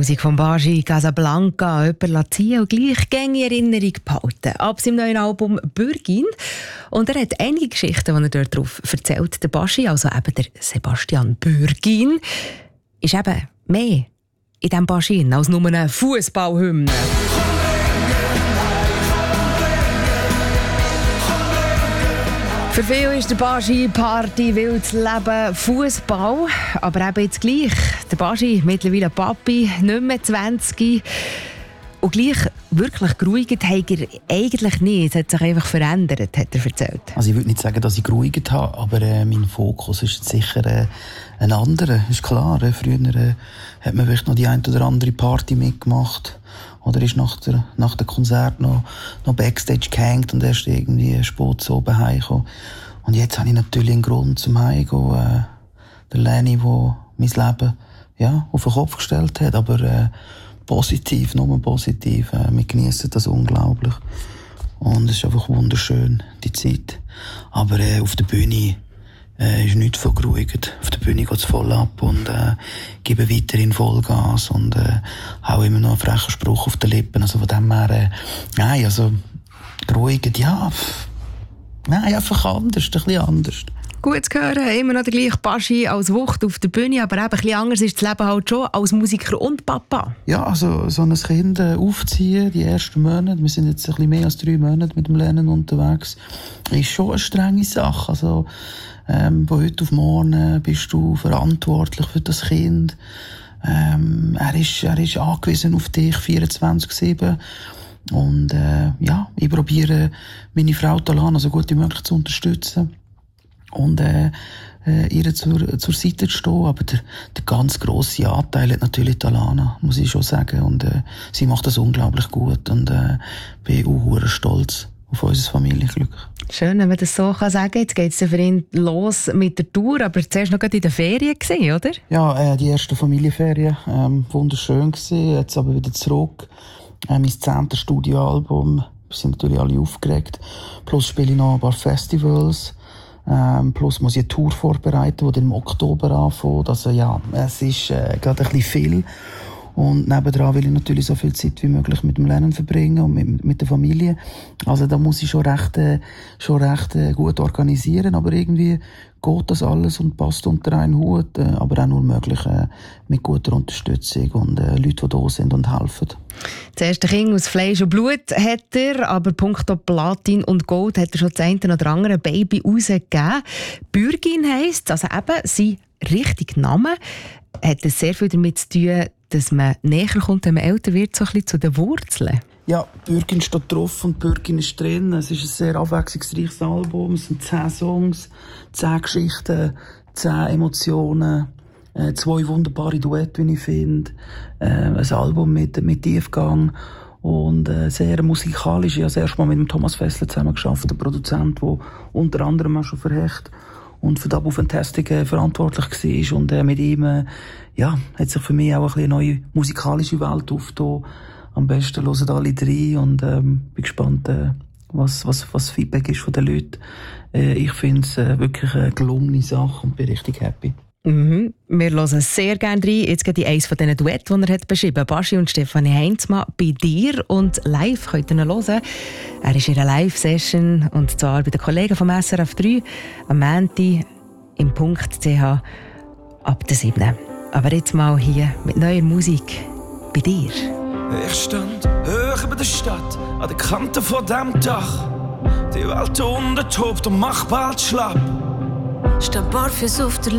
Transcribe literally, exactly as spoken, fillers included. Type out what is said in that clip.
Musik von Baji, Casablanca, jemand lassen und gleich gängige Erinnerung behalten. Ab seinem neuen Album «Bürgin». Und er hat einige Geschichten, die er dort drauf erzählt. Der Baji, also eben der Sebastian Bürgin, ist eben mehr in diesem Baji als nur eine Fußballhymne. Für viele ist der Baji Party, wildes Leben, Fußball. Aber eben jetzt gleich. Der Baji, mittlerweile Papi, nicht mehr zwanzig. Und gleich wirklich geruhigt hat er eigentlich nicht. Es hat sich einfach verändert, hat er erzählt. Also ich würde nicht sagen, dass ich geruhigt habe, aber äh, mein Fokus ist jetzt sicher äh, ein anderer. Ist klar, äh, früher äh, hat man vielleicht noch die ein oder andere Party mitgemacht. Oder ist nach der, nach dem Konzert noch, noch Backstage gehängt und erst irgendwie spät so oben heimgekommen. Und jetzt habe ich natürlich einen Grund zum Heimgehen. Äh, der Leni, der mein Leben ja, auf den Kopf gestellt hat. Aber äh, positiv, nur positiv. Äh, wir genießen das unglaublich. Und es ist einfach wunderschön, die Zeit. Aber äh, auf der Bühne äh, ist nichts von geruhigt. Auf der Bühne geht es voll ab und äh, gebe weiterhin Vollgas und äh, hau immer noch einen frechen Spruch auf den Lippen. Also von dem her, äh, nein, also geruhigt, ja, pff, nein, einfach anders, ein bisschen anders. Gut zu hören, immer noch der gleiche Baji als Wucht auf der Bühne, aber eben ein bisschen anders ist das Leben halt schon als Musiker und Papa. Ja, also so ein Kind äh, aufziehen, die ersten Monate, wir sind jetzt ein bisschen mehr als drei Monate mit dem Lernen unterwegs, ist schon eine strenge Sache. Also ähm, von heute auf morgen bist du verantwortlich für das Kind. Ähm, er ist, er ist angewiesen auf dich vierundzwanzig sieben. Und äh, ja, ich probiere meine Frau Talana so gut wie möglich zu unterstützen. Und äh, äh, ihr zur, zur Seite zu stehen. Aber der, der ganz grosse Anteil hat natürlich Talana, muss ich schon sagen. Und äh, sie macht das unglaublich gut. Und äh, bin auch stolz auf unser Familienglück. Schön, wenn man das so kann sagen. Jetzt geht es für ihn los mit der Tour, aber zuerst noch in den Ferien gewesen, oder? Ja, äh, die ersten Familienferien, ähm, wunderschön gewesen. Jetzt aber wieder zurück. Äh, mein zehntes Studioalbum. Wir sind natürlich alle aufgeregt. Plus spiele ich noch ein paar Festivals. Ähm, plus muss ich eine Tour vorbereiten, die dann im Oktober anfängt. Also ja, es ist äh, gerade ein bisschen viel. Und nebendran will ich natürlich so viel Zeit wie möglich mit dem Lernen verbringen und mit, mit der Familie. Also da muss ich schon recht, äh, schon recht äh, gut organisieren, aber irgendwie geht das alles und passt unter einen Hut, äh, aber auch nur möglich äh, mit guter Unterstützung und äh, Leuten, die da sind und helfen. Das erste Kind aus Fleisch und Blut hat er, aber punkto Platin und Gold hat er schon das eine oder andere Baby rausgegeben. Bürgin heisst, also eben sein richtiger Name, hat es sehr viel damit zu tun, dass man näher kommt, wenn man älter wird, so ein bisschen zu den Wurzeln. Ja, Bürgin steht drauf und Bürgin ist drin. Es ist ein sehr abwechslungsreiches Album. Es sind zehn Songs, zehn Geschichten, zehn Emotionen, äh, zwei wunderbare Duette, wie ich finde. Äh, ein Album mit, mit Tiefgang und äh, sehr musikalisch. Ich habe das erste Mal mit dem Thomas Fessler zusammen geschafft, der Produzent, der unter anderem auch schon für Hecht und für Double Fantastic äh, verantwortlich war. Und äh, mit ihm äh, ja, hat sich für mich auch ein bisschen eine neue musikalische Welt aufgetan. Am besten hören alle drei und ähm, bin gespannt, äh, was, was, was Feedback ist von den Leuten. Äh, ich finde es äh, wirklich eine gelungene Sache und bin richtig happy. Mhm. Wir hören sehr gerne rein. Jetzt geht die eins von diesen Duetten, die er hat beschrieben hat. Baji und Stefanie Heinzmann bei dir. Und live könnt ihr ihn hören. Er ist in einer Live-Session und zwar bei den Kollegen vom S R F drei am Montag im Punkt C H ab der siebten Aber jetzt mal hier mit neuer Musik bei dir. Ich stand hoch über der Stadt, an der Kante von dem Dach. Die Welt unten tobt und macht bald schlapp. Statt Barfuß auf der